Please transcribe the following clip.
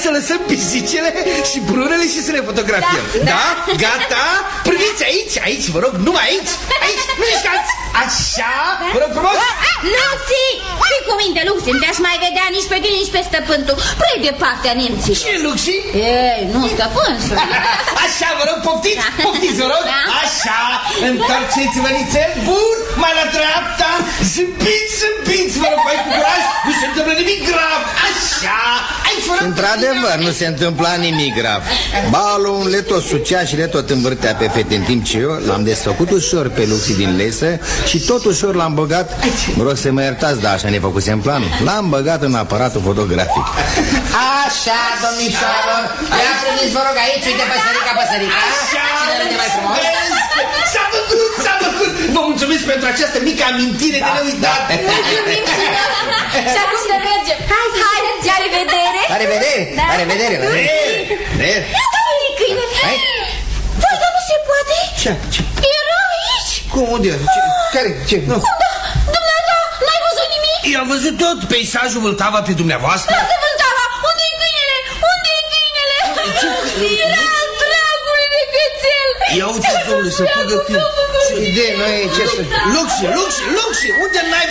Să lăsăm pisicele și brunele și să ne fotografiem. Da? Gata? Priviți aici, aici, vă rog, numai aici. Aici, nu mișcați. Așa, vă rog frumos. Luxi, fii cu minte, Luxi, nu te-aș mai vedea nici pe tine, nici pe stăpântul. Prea de partea nemților. Ce, Luxi? Ei, nu, stăpânsul. Așa, vă rog, poftiți, poftiți, vă rog. Așa, întoarceți-vă nițel, bun, mai la dreapta. Zâmbiți, zâmbiți, vă rog, mai cu curaj. Nu se întâmplă nimic grav. Așa, aici, vă rog. Într-adevăr, nu se întâmpla nimic grav. Balul le tot sucea și le tot învârtea pe fete, în timp ce eu l-am desfăcut ușor pe Luxi din lesă și tot ușor l-am băgat, mă rog să mă iertați, dar așa ne făcusem planul, l-am băgat în aparatul fotografic. Așa, domnișoară, ia priviți, vă rog, aici, uite păsărica, păsărica. Așa, cine râde mai frumos? S-a făcut, s-a făcut. Vă mulțumesc pentru această mică amintire de neuitat. Mulțumim și noi. Și acum să mergem. Hai, la revedere. La revedere, la revedere, la revedere. Ia-te-i câine. Păi, dar nu se poate. Ce? Era aici. Cum, unde? Care? Ce? Nu. Da, dumneata, n-ai văzut nimic? I-am văzut tot peisajul Vâltava pe dumneavoastră. Lasă Vâltava, unde-i câinele? Unde-i câinele? Era dragul de cățel. Ia uite, domnule, să pugă câine. Ce idee, noi ce să... Luxi, unde n-ai